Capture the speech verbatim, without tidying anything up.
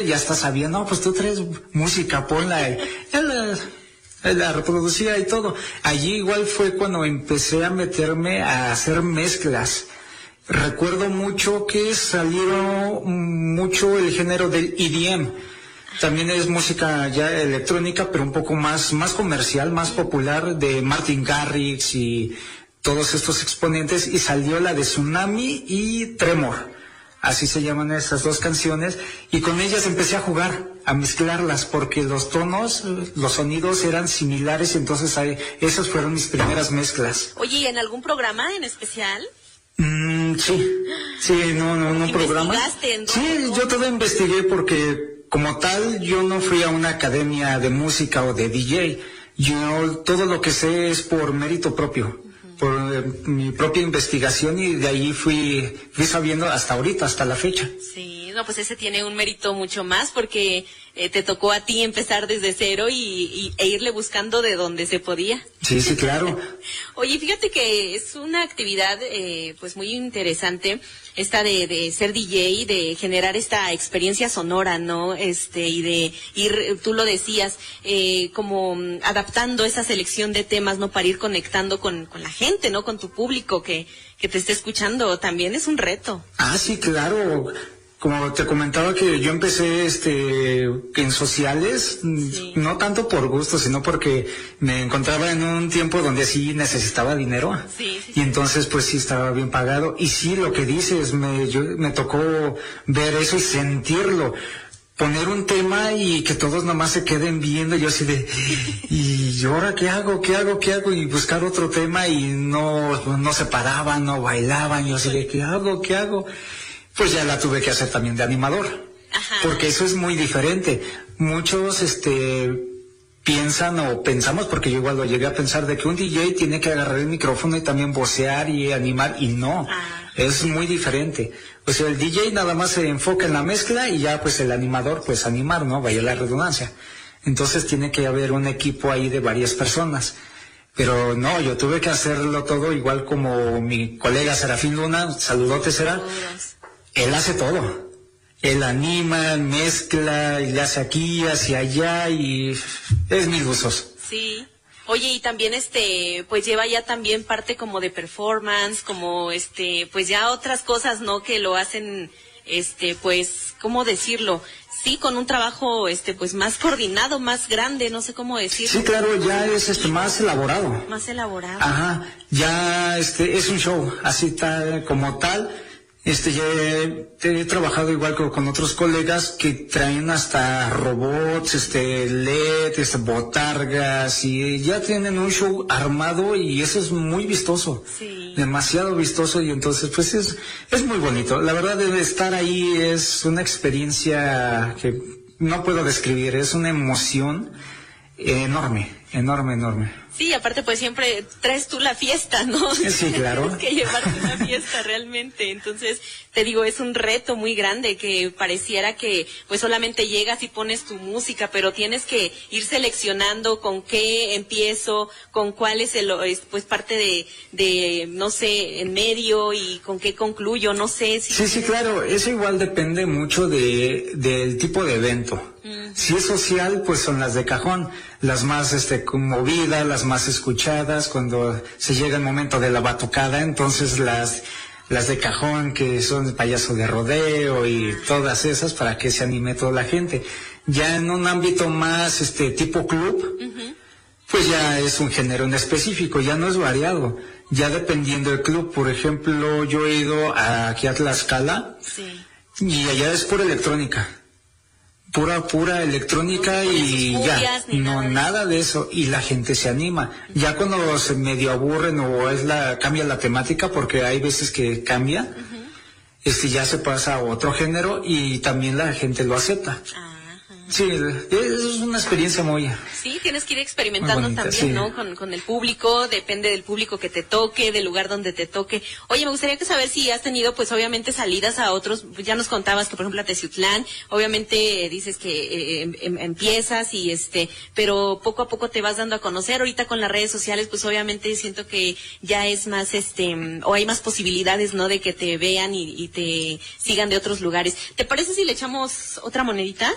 ya hasta sabía, no, pues tú traes música, ponla. Él la, la reproducía y todo. Allí igual fue cuando empecé a meterme a hacer mezclas. Recuerdo mucho que salió mucho el género del E D M. También es música ya electrónica, pero un poco más, más comercial, más popular, de Martin Garrix y todos estos exponentes, y salió la de Tsunami y Tremor. Así se llaman esas dos canciones, y con ellas empecé a jugar, a mezclarlas, porque los tonos, los sonidos eran similares, entonces ahí, esas fueron mis primeras mezclas. Oye, ¿y en algún programa en especial? Mm, sí, sí, no, no, no programa. ¿En dónde? Sí, yo todo investigué porque como tal yo no fui a una academia de música o de D J. Yo todo lo que sé es por mérito propio, uh-huh. por eh, mi propia investigación, y de ahí fui, fui sabiendo hasta ahorita, hasta la fecha. Sí, no, pues ese tiene un mérito mucho más porque eh, te tocó a ti empezar desde cero y, y e irle buscando de donde se podía. Sí, sí, claro. Oye, fíjate que es una actividad eh, pues muy interesante esta de, de ser D J, de generar esta experiencia sonora, ¿no? Este, y de ir, tú lo decías, eh, como adaptando esa selección de temas, ¿no? Para ir conectando con, con la gente, ¿no? Con tu público que, que te esté escuchando, también es un reto. Ah, sí, claro. Como te comentaba que yo empecé este en sociales, sí. no tanto por gusto, sino porque me encontraba en un tiempo donde sí necesitaba dinero. Sí, sí, y entonces pues sí estaba bien pagado. Y sí, lo que dices, me, yo, me tocó ver eso y sentirlo. Poner un tema y que todos nomás se queden viendo, yo así de, ¿y ahora qué hago? ¿Qué hago? ¿Qué hago? Y buscar otro tema y no, no se paraban, no bailaban, yo así de, ¿qué hago? ¿Qué hago? Pues ya la tuve que hacer también de animador. Ajá. Porque eso es muy diferente. Muchos, este, piensan o pensamos, porque yo igual lo llegué a pensar, de que un D J tiene que agarrar el micrófono y también vocear y animar, y no, ah. es muy diferente. O sea, el D J nada más se enfoca en la mezcla y ya pues el animador pues animar, ¿no? Vaya la redundancia. Entonces tiene que haber un equipo ahí de varias personas. Pero no, yo tuve que hacerlo todo igual como mi colega Serafín Luna, saludote Sera. Él hace todo. Él anima, mezcla, y le hace aquí, hacia allá, y es mil usos. Sí. Oye, y también este, pues lleva ya también parte como de performance, como este, pues ya otras cosas, ¿no? Que lo hacen, este, pues, ¿cómo decirlo? Sí, con un trabajo, este, pues más coordinado, más grande, no sé cómo decirlo. Sí, claro, ya es este más elaborado. Más elaborado. Ajá, ya este es un show, así tal, como tal. Este, ya he, he trabajado igual con, con otros colegas que traen hasta robots, este, L E D, este, botargas, y ya tienen un show armado, y eso es muy vistoso. Sí. Demasiado vistoso, y entonces pues es, es muy bonito. La verdad de estar ahí es una experiencia que no puedo describir, es una emoción enorme, enorme, enorme. Sí, aparte pues siempre traes tú la fiesta, ¿no? Sí, claro. Tienes que llevarte una fiesta realmente. Entonces, te digo, es un reto muy grande que pareciera que pues solamente llegas y pones tu música, pero tienes que ir seleccionando con qué empiezo, con cuál es el, pues parte de, de, no sé, en medio, y con qué concluyo, no sé. Si sí, sí, claro, eso igual depende mucho de, del tipo de evento. Uh-huh. Si es social, pues son las de cajón, las más este movidas, las más escuchadas. Cuando se llega el momento de la batucada, entonces las las de cajón, que son el payaso de rodeo y todas esas, para que se anime toda la gente. Ya en un ámbito más este tipo club, uh-huh. pues ya es un género en específico, ya no es variado, ya dependiendo del club. Por ejemplo, yo he ido a, aquí a Tlaxcala, sí. y allá es pura electrónica. Pura, pura electrónica, no, y ya, no, nada, nada de eso, y la gente se anima. Uh-huh. Ya cuando se medio aburren o es la, cambia la temática, porque hay veces que cambia, uh-huh. este ya se pasa a otro género y también la gente lo acepta. Ah. Sí, es una experiencia muy... Sí, tienes que ir experimentando bonita, también, sí. ¿no? Con, con el público, depende del público que te toque, del lugar donde te toque. Oye, me gustaría que saber si has tenido, pues obviamente, salidas a otros, ya nos contabas que, por ejemplo, a Teciutlán, obviamente eh, dices que eh, em, empiezas y este, pero poco a poco te vas dando a conocer. Ahorita con las redes sociales, pues obviamente siento que ya es más, este, o hay más posibilidades, ¿no? De que te vean y, y te sigan de otros lugares. ¿Te parece si le echamos otra monedita?